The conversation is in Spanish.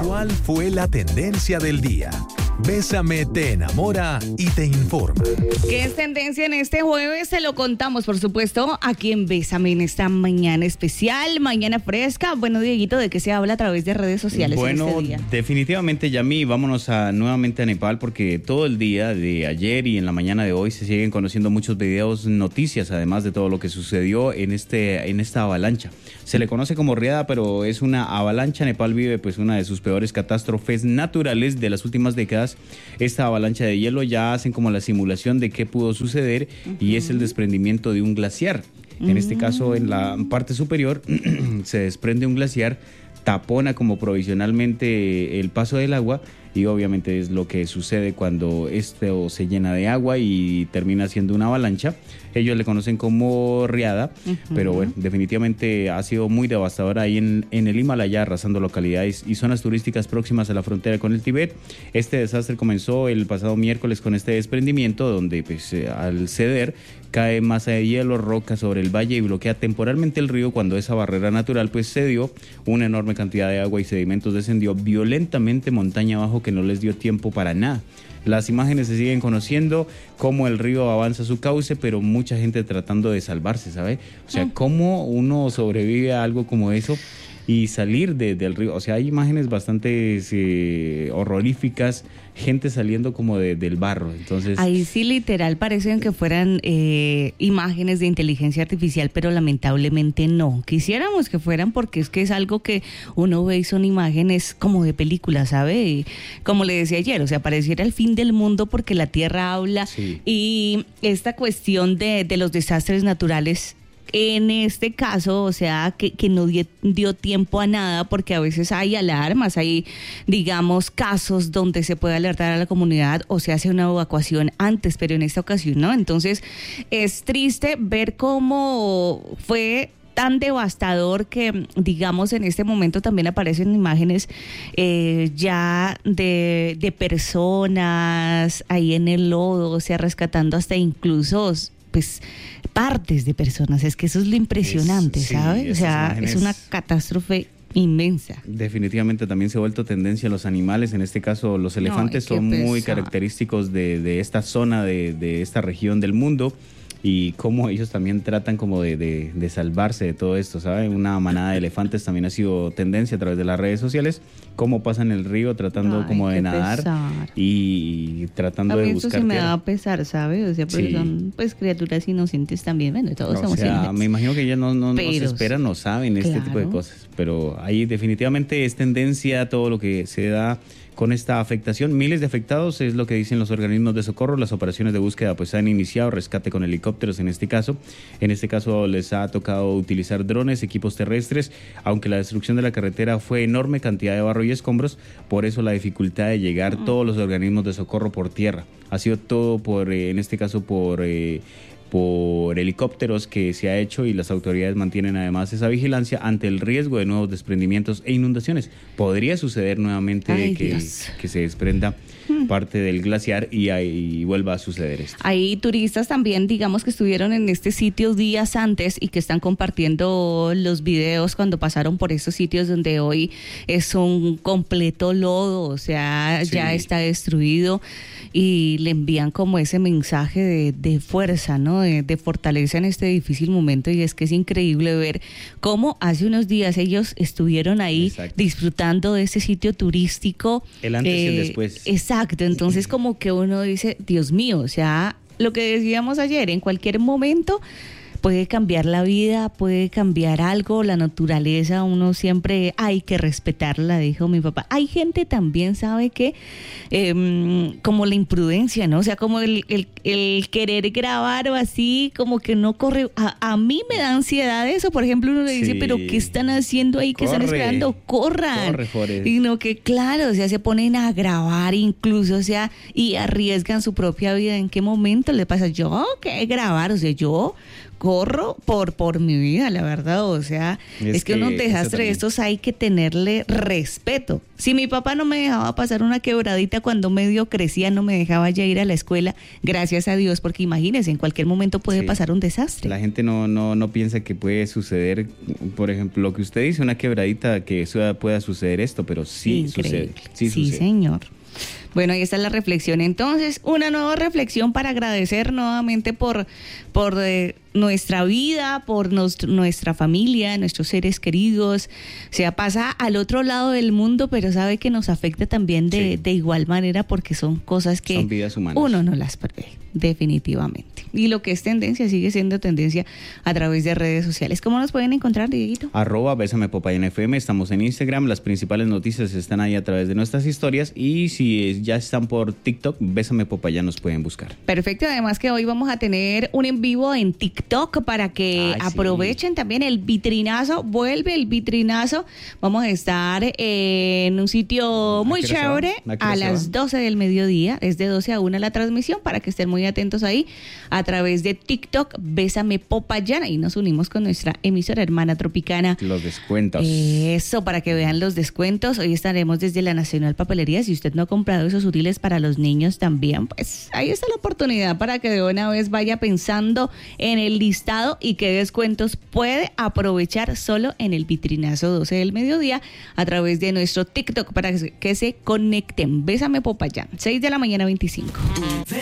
¿Cuál fue la tendencia del día? Bésame te enamora y te informa. ¿Qué es tendencia en este jueves? Se lo contamos, por supuesto, aquí en Bésame en esta mañana especial, mañana fresca. Bueno, Dieguito, ¿de qué se habla a través de redes sociales en este día? Definitivamente, Yami, vámonos nuevamente a Nepal porque todo el día de ayer y en la mañana de hoy se siguen conociendo muchos videos, noticias, además de todo lo que sucedió en esta avalancha. Se le conoce como riada, pero es una avalancha. Nepal vive pues una de sus peores catástrofes naturales de las últimas décadas. Esta avalancha de hielo ya hacen como la simulación de qué pudo suceder y es el desprendimiento de un glaciar. En este caso, en la parte superior se desprende un glaciar, tapona como provisionalmente el paso del agua y obviamente es lo que sucede cuando esto se llena de agua y termina siendo una avalancha. Ellos le conocen como riada, pero bueno, definitivamente ha sido muy devastadora ahí en el Himalaya, arrasando localidades y zonas turísticas próximas a la frontera con el Tíbet. Este desastre comenzó el pasado miércoles con este desprendimiento, donde pues, al ceder cae masa de hielo, roca sobre el valle y bloquea temporalmente el río cuando esa barrera natural pues cedió. Una enorme cantidad de agua y sedimentos descendió violentamente montaña abajo que no les dio tiempo para nada. Las imágenes se siguen conociendo, cómo el río avanza su cauce, pero mucha gente tratando de salvarse, ¿sabe? O sea, cómo uno sobrevive a algo como eso y salir del río. O sea, hay imágenes bastante horroríficas, gente saliendo como del barro. Entonces, ahí sí literal parecen que fueran imágenes de inteligencia artificial, pero lamentablemente no. Quisiéramos que fueran porque es que es algo que uno ve y son imágenes como de película, ¿sabe? Y como le decía ayer, o sea, pareciera el fin del mundo porque la Tierra habla. Sí. Y esta cuestión de los desastres naturales, en este caso, o sea, que no dio tiempo a nada, porque a veces hay alarmas, hay, digamos, casos donde se puede alertar a la comunidad o se hace una evacuación antes, pero en esta ocasión no. Entonces, es triste ver cómo fue tan devastador que, digamos, en este momento también aparecen imágenes ya de personas ahí en el lodo, o sea, rescatando hasta incluso, pues, partes de personas. Es que eso es lo impresionante, ¿sabes? O sea, es una catástrofe inmensa. Definitivamente también se ha vuelto tendencia a los animales, en este caso los elefantes son muy característicos de esta zona, de esta región del mundo, y cómo ellos también tratan como de salvarse de todo esto, ¿sabe? Una manada de elefantes también ha sido tendencia a través de las redes sociales, cómo pasan el río tratando como de nadar y tratando de buscar. Eso sí me da pesar, ¿sabe? O sea, porque son pues criaturas inocentes también, bueno, todos somos inocentes. Me imagino que ellas no se esperan, no saben este tipo de cosas, pero ahí definitivamente es tendencia todo lo que se da con esta afectación. Miles de afectados es lo que dicen los organismos de socorro. Las operaciones de búsqueda pues han iniciado, rescate con helicópteros en este caso. En este caso les ha tocado utilizar drones, equipos terrestres, aunque la destrucción de la carretera fue enorme, cantidad de barro y escombros, por eso la dificultad de llegar todos los organismos de socorro por tierra. Ha sido todo en este caso por helicópteros que se ha hecho, y las autoridades mantienen además esa vigilancia ante el riesgo de nuevos desprendimientos e inundaciones. Podría suceder nuevamente que se desprenda parte del glaciar y vuelva a suceder esto. Hay turistas también, digamos, que estuvieron en este sitio días antes y que están compartiendo los videos cuando pasaron por estos sitios donde hoy es un completo lodo, o sea, ya está destruido, y le envían como ese mensaje de fuerza, ¿no? De fortaleza en este difícil momento, y es que es increíble ver cómo hace unos días ellos estuvieron ahí disfrutando de ese sitio turístico. El antes y el después. Exacto, entonces como que uno dice, Dios mío, o sea, lo que decíamos ayer, en cualquier momento puede cambiar la vida, puede cambiar algo, la naturaleza, uno siempre hay que respetarla, dijo mi papá. Hay gente también, ¿sabe qué? Como la imprudencia, ¿no? O sea, como el querer grabar o así, como que no corre. A mí me da ansiedad eso, por ejemplo, uno le dice, pero ¿qué están haciendo ahí? ¿Qué están esperando? ¡Corran! Corre. Y no, que claro, o sea, se ponen a grabar incluso, o sea, y arriesgan su propia vida. ¿En qué momento le pasa? Yo, ¿qué grabar? O sea, yo corro por mi vida, la verdad. O sea, es que un desastre de estos hay que tenerle respeto. Si mi papá no me dejaba pasar una quebradita cuando medio crecía, no me dejaba ya ir a la escuela, gracias a Dios, porque imagínense, en cualquier momento puede pasar un desastre. La gente no piensa que puede suceder, por ejemplo, lo que usted dice, una quebradita, que pueda suceder esto, pero sí sucede. Sí, sucede. Señor. Bueno, ahí está la reflexión. Entonces, una nueva reflexión para agradecer nuevamente por nuestra vida, por nuestra familia, nuestros seres queridos. O sea, pasa al otro lado del mundo, pero sabe que nos afecta también de igual manera, porque son cosas que son vidas humanas. Uno no las prevé, definitivamente. Y lo que es tendencia sigue siendo tendencia a través de redes sociales. ¿Cómo nos pueden encontrar, Dieguito? @Bésame Popayán FM, estamos en Instagram, las principales noticias están ahí a través de nuestras historias, y si ya están por TikTok, Bésame Popayán nos pueden buscar. Perfecto, además que hoy vamos a tener un en vivo en TikTok para que aprovechen también el vitrinazo. Vuelve el vitrinazo. Vamos a estar en un sitio muy chévere a las 12 del mediodía. Es de 12 a 1 la transmisión, para que estén muy atentos ahí a través de TikTok, Bésame Popayán. Y nos unimos con nuestra emisora hermana Tropicana. Los descuentos. Eso, para que vean los descuentos. Hoy estaremos desde la Nacional Papelería. Si usted no ha comprado esos útiles para los niños también, pues ahí está la oportunidad para que de una vez vaya pensando en el listado y qué descuentos puede aprovechar solo en el vitrinazo 12 del mediodía a través de nuestro TikTok, para que se conecten. Bésame Popayán, 6 de la mañana 25.